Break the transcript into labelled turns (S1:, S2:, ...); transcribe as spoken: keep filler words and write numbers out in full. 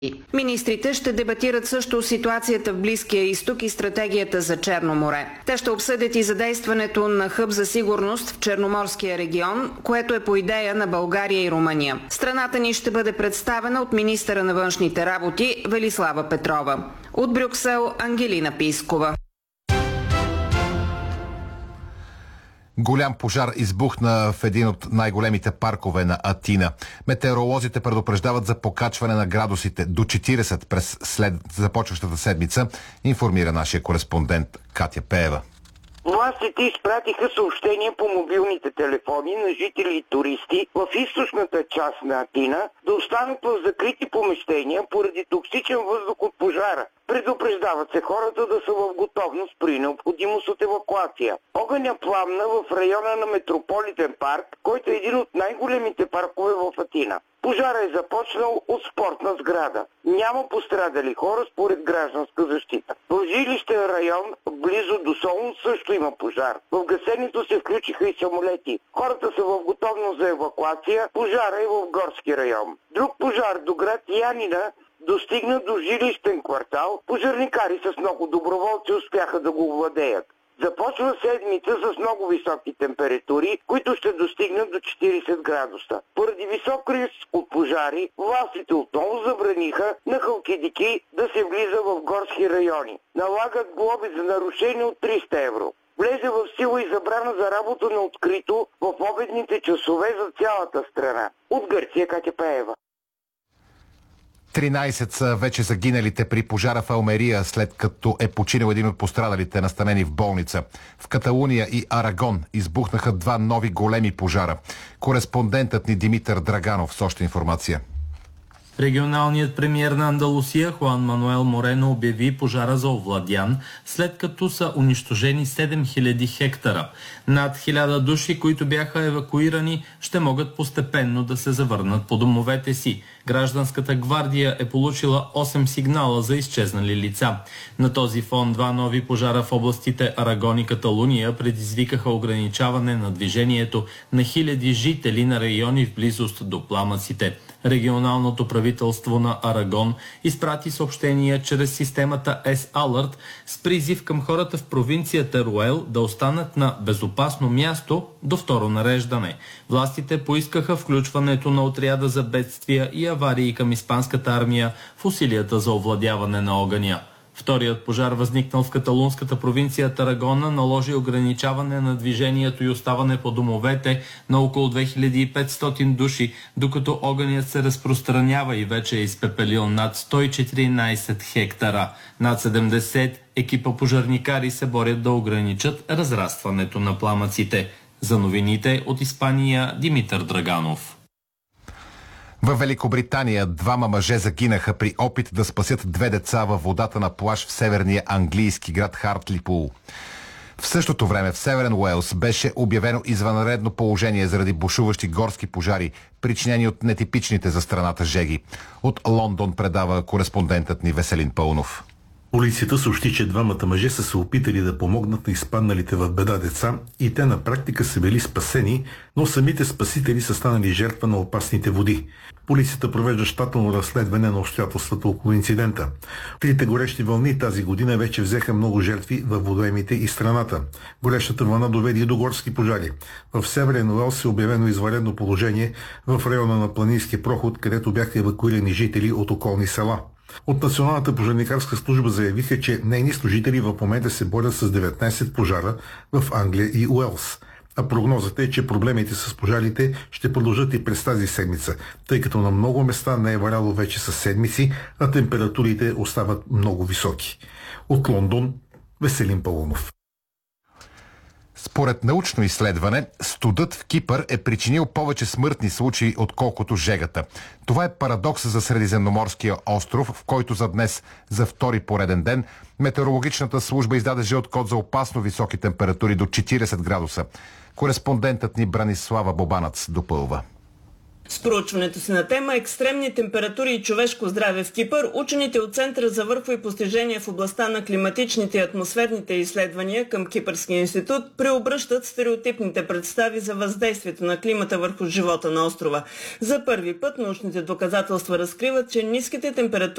S1: Министрите ще дебатират също ситуацията в Близкия изток и стратегията за Черно море. Те ще обсъдят и задействането на хъб за сигурност в Черноморския регион, което е по идея на България и Румъния. Страната ни ще бъде представена от министъра на външните работи Велислава Петрова. От Брюксел Ангелина Пискова.
S2: Голям пожар избухна в един от най-големите паркове на Атина. Метеоролозите предупреждават за покачване на градусите до четиридесет през след започващата седмица, информира нашия кореспондент Катя Пеева.
S3: Властите изпратиха съобщения по мобилните телефони на жители и туристи в източната част на Атина да останат в закрити помещения поради токсичен въздух от пожара. Предупреждават се хората да са в готовност при необходимост от евакуация. Огъня пламна в района на Метрополитен парк, който е един от най-големите паркове в Атина. Пожара е започнал от спортна сграда. Няма пострадали хора според гражданска защита. В жилищен район, близо до Солун, също има пожар. В гасенето се включиха и самолети. Хората са в готовност за евакуация. Пожара е в горски район. Друг пожар до град Янина достигна до жилищен квартал. Пожарникари с много доброволци успяха да го овладеят. Започва седмица с много високи температури, които ще достигнат до четиридесет градуса. Поради висок риск от пожари, властите отново забраниха на халкидики да се влиза в горски райони. Налагат глоби за нарушение от триста евро. Влезе в сила и забрана за работа на открито в обедните часове за цялата страна. От Гърция Катя Пеева.
S2: тринайсет са вече загиналите при пожара в Алмерия, след като е починал един от пострадалите, настанени в болница. В Каталуния и Арагон избухнаха два нови големи пожара. Кореспондентът ни Димитър Драганов с още информация.
S4: Регионалният премиер на Андалусия Хуан Мануел Морено обяви пожара за овладян, след като са унищожени седем хиляди хектара. Над хиляда души, които бяха евакуирани, ще могат постепенно да се завърнат по домовете си. Гражданската гвардия е получила осем сигнала за изчезнали лица. На този фон два нови пожара в областите Арагон и Каталуния предизвикаха ограничаване на движението на хиляди жители на райони в близост до пламъците. Регионалното правителство на Арагон изпрати съобщения чрез системата S-Alert с призив към хората в провинция Теруел да останат на безопасно място до второ нареждане. Властите поискаха включването на отряда за бедствия и аварии към испанската армия в усилията за овладяване на огъня. Вторият пожар, възникнал в каталунската провинция Тарагона, наложи ограничаване на движението и оставане по домовете на около две хиляди и петстотин души, докато огънят се разпространява и вече е изпепелил над сто и четиринайсет хектара. Над седемдесет екипа пожарникари се борят да ограничат разрастването на пламъците. За новините от Испания Димитър Драганов.
S2: Във Великобритания двама мъже загинаха при опит да спасят две деца във водата на плаж в северния английски град Хартлипул. В същото време в Северен Уелс беше обявено извънредно положение заради бушуващи горски пожари, причинени от нетипичните за страната жеги. От Лондон предава кореспондентът ни Веселин Пълнов.
S5: Полицията съобщи, че двамата мъже са се опитали да помогнат на изпадналите в беда деца и те на практика са били спасени, но самите спасители са станали жертва на опасните води. Полицията провежда щателно разследване на обстоятелствата около инцидента. Трите горещи вълни тази година вече взеха много жертви във водоемите и страната. Горещата вълна доведе и до горски пожари. В Северен Уелс е обявено извънредно положение в района на планинския проход, където бяха евакуирани жители от околни села. От Националната пожарникарска служба заявиха, че нейни служители в момента се борят с деветнайсет пожара в Англия и Уелс. А прогнозата е, че проблемите с пожарите ще продължат и през тази седмица, тъй като на много места не е валяло вече с седмици, а температурите остават много високи. От Лондон Веселин Пълнов.
S2: Според научно изследване, студът в Кипър е причинил повече смъртни случаи, отколкото жегата. Това е парадокс за Средиземноморския остров, в който за днес, за втори пореден ден, метеорологичната служба издаде жълт код за опасно високи температури до четиридесет градуса. Кореспондентът ни Бранислава Бобанац допълва.
S6: С проучването си на тема екстремни температури и човешко здраве в Кипър, учените от Центъра за върхови постижения в областта на климатичните и атмосферните изследвания към Кипърския институт преобръщат стереотипните представи за въздействието на климата върху живота на острова. За първи път научните доказателства разкриват, че ниските температури